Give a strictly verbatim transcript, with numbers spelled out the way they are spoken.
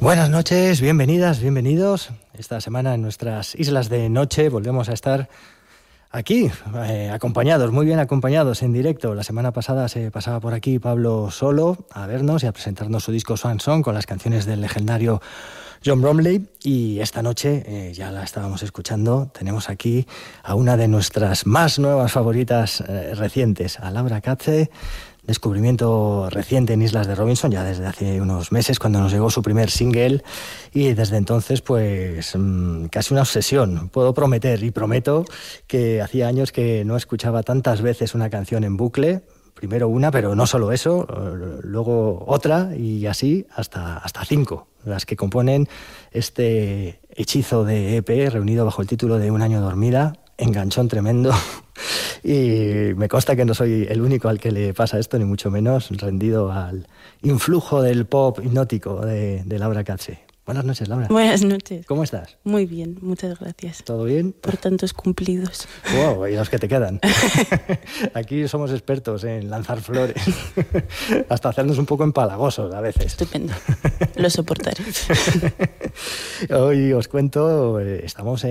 Buenas noches, bienvenidas, bienvenidos. Esta semana en nuestras islas de noche volvemos a estar aquí, eh, acompañados, muy bien acompañados en directo. La semana pasada se pasaba por aquí Pablo Solo a vernos y a presentarnos su disco Swan Song con las canciones del legendario John Bromley, y esta noche, eh, ya la estábamos escuchando, tenemos aquí a una de nuestras más nuevas favoritas eh, recientes, a Laura Katze. Descubrimiento reciente en Islas de Robinson, ya desde hace unos meses, cuando nos llegó su primer single, y desde entonces pues mmm, casi una obsesión. Puedo prometer y prometo que hacía años que no escuchaba tantas veces una canción en bucle. Primero una, pero no solo eso, luego otra, y así hasta, hasta cinco, las que componen este hechizo de E P reunido bajo el título de Un año dormida. Enganchón tremendo. Y me consta que no soy el único al que le pasa esto, ni mucho menos, rendido al influjo del pop hipnótico de, de Laura Katze. Buenas noches, Laura. Buenas noches. ¿Cómo estás? Muy bien, muchas gracias. ¿Todo bien? Por tantos cumplidos. Wow, y los que te quedan. Aquí somos expertos en lanzar flores, hasta hacernos un poco empalagosos a veces. Estupendo, lo soportaré. Hoy os cuento, estamos en